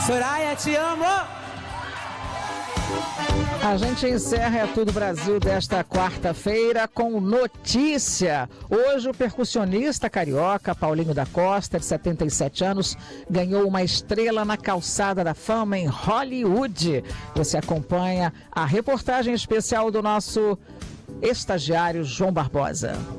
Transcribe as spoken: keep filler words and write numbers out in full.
Soraya, te amo! A gente encerra É Tudo Brasil desta quarta-feira com notícia. Hoje o percussionista carioca Paulinho da Costa, de setenta e sete anos, ganhou uma estrela na calçada da fama em Hollywood. Você acompanha a reportagem especial do nosso estagiário João Barbosa.